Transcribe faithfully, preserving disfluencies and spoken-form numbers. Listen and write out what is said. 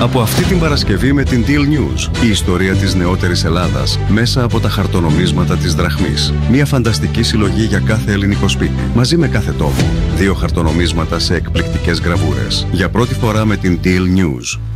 Από αυτή την Παρασκευή με την Deal News, η ιστορία της νεότερης Ελλάδας μέσα από τα χαρτονομίσματα της δραχμής. Μια φανταστική συλλογή για κάθε ελληνικό σπίτι, μαζί με κάθε τόπο. Δύο χαρτονομίσματα σε εκπληκτικές γραβούρες. Για πρώτη φορά με την Deal News.